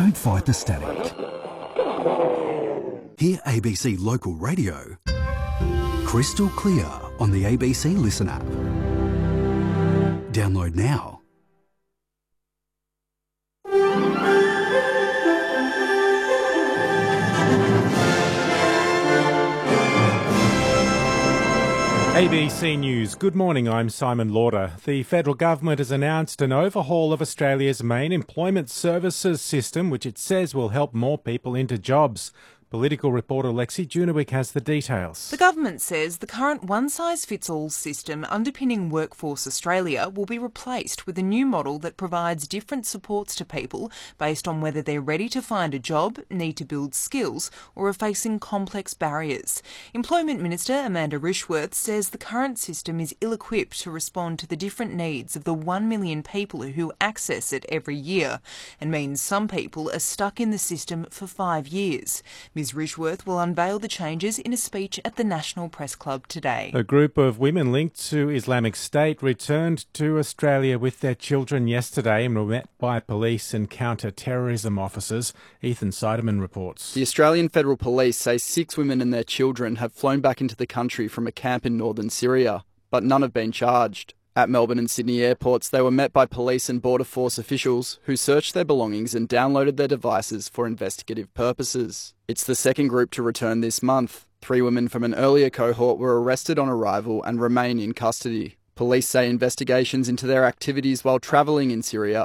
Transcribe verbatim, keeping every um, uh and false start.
Don't fight the static. Hear A B C Local Radio crystal clear on the A B C Listen app. Download now. A B C News. Good morning, I'm Simon Lauder. The federal government has announced an overhaul of Australia's main employment services system, which it says will help more people into jobs. Political reporter Lexi Junewick has the details. The government says the current one-size-fits-all system underpinning Workforce Australia will be replaced with a new model that provides different supports to people based on whether they're ready to find a job, need to build skills, or are facing complex barriers. Employment Minister Amanda Rishworth says the current system is ill-equipped to respond to the different needs of the one million people who access it every year, and means some people are stuck in the system for five years. Ms Rishworth will unveil the changes in a speech at the National Press Club today. A group of women linked to Islamic State returned to Australia with their children yesterday and were met by police and counter-terrorism officers. Ethan Seidemann reports. The Australian Federal Police say six women and their children have flown back into the country from a camp in northern Syria, but none have been charged. At Melbourne and Sydney airports, they were met by police and Border Force officials who searched their belongings and downloaded their devices for investigative purposes. It's the second group to return this month. Three women from an earlier cohort were arrested on arrival and remain in custody. Police say investigations into their activities while travelling in Syria